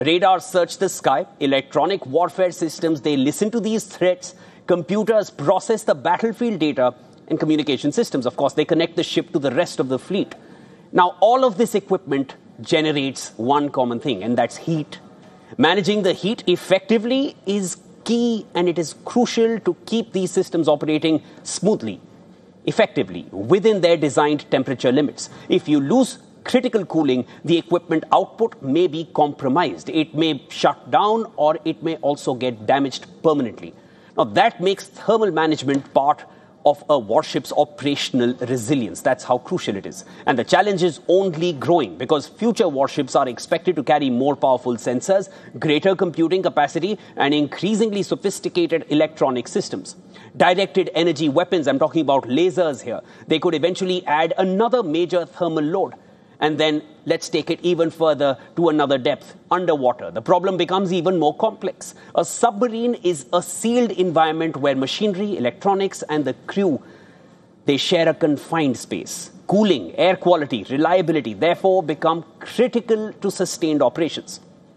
Radars search the sky, electronic warfare systems, they listen to these threats, computers process the battlefield data, and communication systems, of course, they connect the ship to the rest of the fleet. Now, all of this equipment generates one common thing, and that's heat. Managing the heat effectively is key, and it is crucial to keep these systems operating smoothly, effectively, within their designed temperature limits. If you lose critical cooling, the equipment output may be compromised. It may shut down, or it may also get damaged permanently. Now, that makes thermal management part of a warship's operational resilience. That's how crucial it is. And the challenge is only growing because future warships are expected to carry more powerful sensors, greater computing capacity, and increasingly sophisticated electronic systems. Directed energy weapons, I'm talking about lasers here, they could eventually add another major thermal load. And then let's take it even further to another depth, underwater. The problem becomes even more complex. A submarine is a sealed environment where machinery, electronics, and the crew, they share a confined space. Cooling, air quality, reliability, therefore become critical to sustained operations.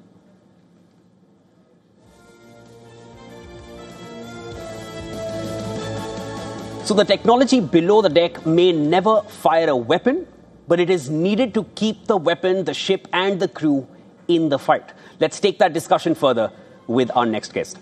So the technology below the deck may never fire a weapon, but it is needed to keep the weapon, the ship, and the crew in the fight. Let's take that discussion further with our next guest.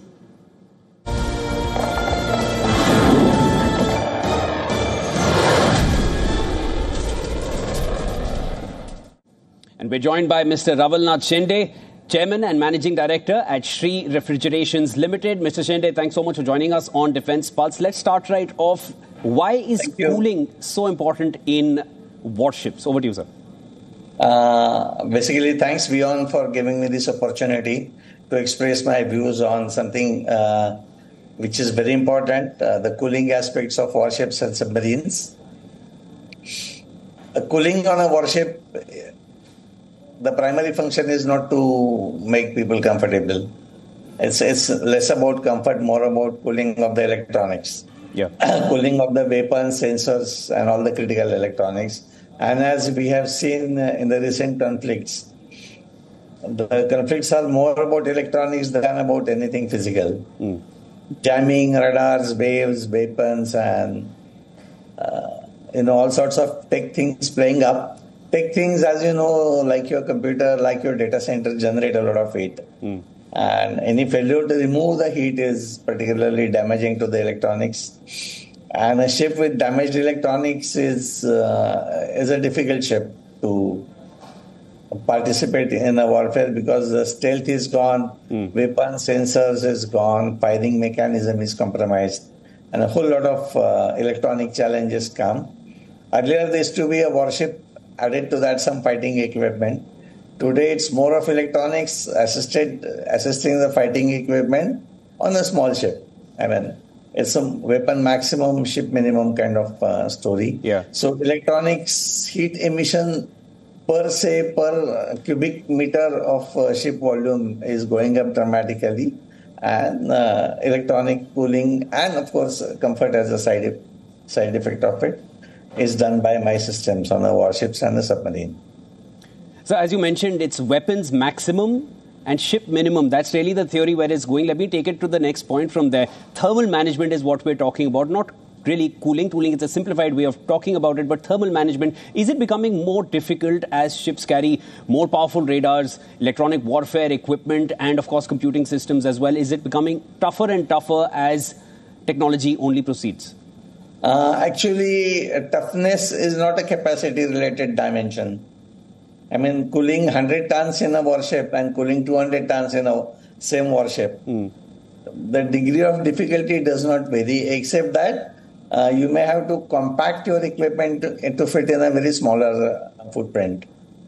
And we're joined by Mr. Ravalnath Shende, Chairman and Managing Director at Shree Refrigerations Limited. Mr. Shende, thanks so much for joining us on Defence Pulse. Let's start right off. Why is cooling so important in warships? Over to you, sir. Basically, thanks, Bjorn, for giving me this opportunity to express my views on something which is very important, the cooling aspects of warships and submarines. Cooling on a warship, the primary function is not to make people comfortable. It's less about comfort, more about cooling of the electronics. Yeah. Cooling of the weapons, sensors, and all the critical electronics. And as we have seen in the recent conflicts, the conflicts are more about electronics than about anything physical. Jamming, radars, waves, weapons, and all sorts of tech things playing up. Tech things, as you know, like your computer, like your data center, generate a lot of heat. And any failure to remove the heat is particularly damaging to the electronics. And a ship with damaged electronics is a difficult ship to participate in a warfare because the stealth is gone, weapon sensors is gone, firing mechanism is compromised, and a whole lot of electronic challenges come. Earlier, there used to be a warship added to that some fighting equipment. Today, it's more of electronics assisting the fighting equipment on a small ship. I mean, it's a weapon maximum, ship minimum kind of story. Yeah. So electronics heat emission per cubic meter of ship volume is going up dramatically, and electronic cooling and of course comfort as a side effect of it is done by my systems on the warships and the submarine. So as you mentioned, it's weapons maximum and ship minimum. That's really the theory where it's going. Let me take it to the next point from there. Thermal management is what we're talking about, not really cooling. Cooling is a simplified way of talking about it, but thermal management, is it becoming more difficult as ships carry more powerful radars, electronic warfare equipment, and of course computing systems as well? Is it becoming tougher and tougher as technology only proceeds? Actually, toughness is not a capacity-related dimension. I mean, cooling 100 tons in a warship and cooling 200 tons in a same warship, the degree of difficulty does not vary, except that you may have to compact your equipment to fit in a very smaller footprint.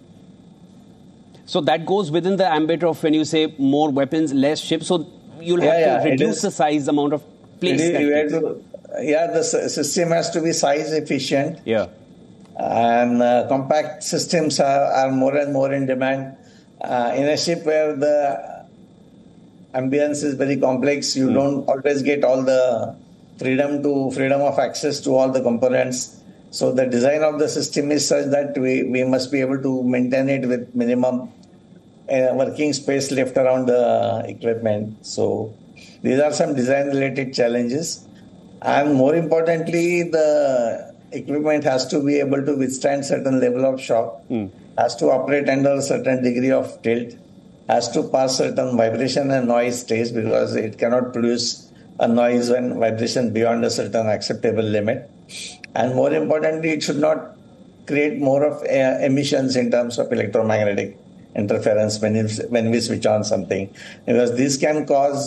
So that goes within the ambit of when you say more weapons, less ships. So you'll have to reduce the size amount of place. The system has to be size efficient. Yeah. And compact systems are more and more in demand. In a ship where the ambience is very complex, you don't always get all the freedom of access to all the components. So the design of the system is such that we must be able to maintain it with minimum working space left around the equipment. So these are some design-related challenges. And more importantly, the equipment has to be able to withstand certain level of shock, has to operate under a certain degree of tilt, has to pass certain vibration and noise stage because it cannot produce a noise when vibration beyond a certain acceptable limit. And more importantly, it should not create more of emissions in terms of electromagnetic interference when we switch on something, because this can cause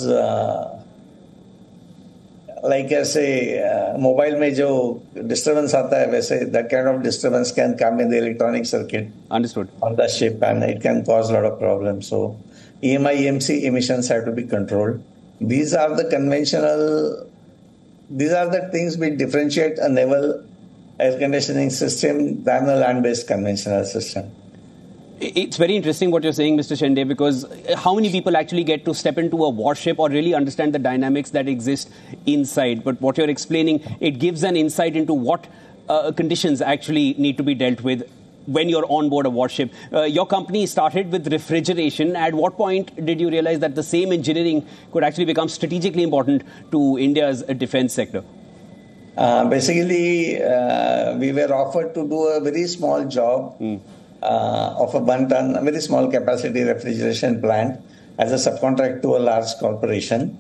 like I say, mobile में जो disturbance आता है वैसे that kind of disturbance can come in the electronic circuit. Understood. On the ship, and it can cause a lot of problems. So EMI, EMC emissions have to be controlled. These are the things which differentiate a naval air conditioning system than a land-based conventional system. It's very interesting what you're saying, Mr. Shende, because how many people actually get to step into a warship or really understand the dynamics that exist inside? But what you're explaining, it gives an insight into what conditions actually need to be dealt with when you're on board a warship. Your company started with refrigeration. At what point did you realize that the same engineering could actually become strategically important to India's defense sector? Basically, we were offered to do a very small job of a 1 ton, a very small capacity refrigeration plant as a subcontract to a large corporation.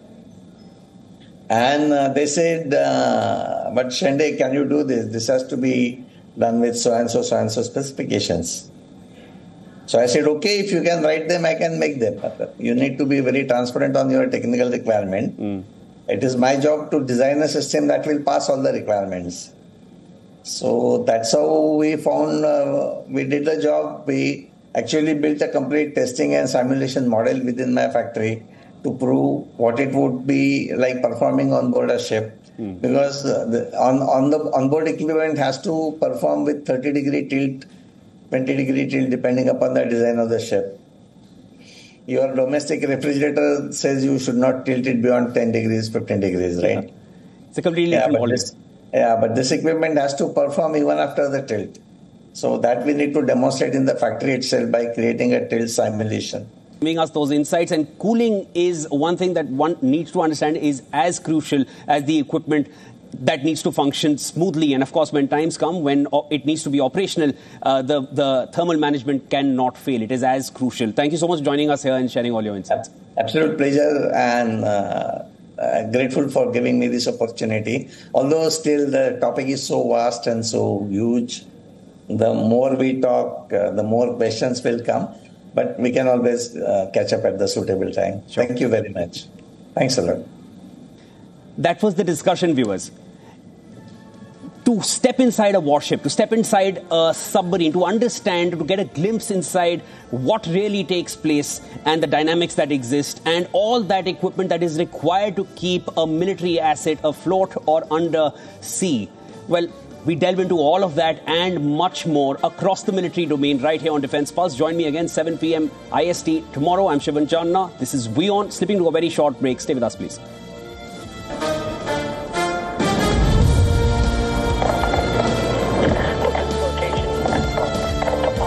And they said, but Shende, can you do this? This has to be done with so-and-so specifications. So I said, okay, if you can write them, I can make them. You need to be very transparent on your technical requirement. It is my job to design a system that will pass all the requirements. So that's how we found, we did the job. We actually built a complete testing and simulation model within my factory to prove what it would be like performing on board a ship. Because the onboard equipment has to perform with 30-degree tilt, 20-degree tilt, depending upon the design of the ship. Your domestic refrigerator says you should not tilt it beyond 10 degrees, 15 degrees, right? It's a completely different volume. But this equipment has to perform even after the tilt. So that we need to demonstrate in the factory itself by creating a tilt simulation. Giving us those insights, and cooling is one thing that one needs to understand is as crucial as the equipment that needs to function smoothly. And of course, when times come when it needs to be operational, the thermal management cannot fail. It is as crucial. Thank you so much for joining us here and sharing all your insights. Absolute pleasure, and grateful for giving me this opportunity. Although still the topic is so vast and so huge, the more we talk, the more questions will come. But we can always catch up at the suitable time. Sure. Thank you very much. Thanks a lot. That was the discussion, viewers. To step inside a warship, to step inside a submarine, to understand, to get a glimpse inside what really takes place and the dynamics that exist and all that equipment that is required to keep a military asset afloat or under sea. Well, we delve into all of that and much more across the military domain right here on Defense Pulse. Join me again 7 p.m. IST tomorrow. I'm Shivan Channa. This is WION, slipping to a very short break. Stay with us, please.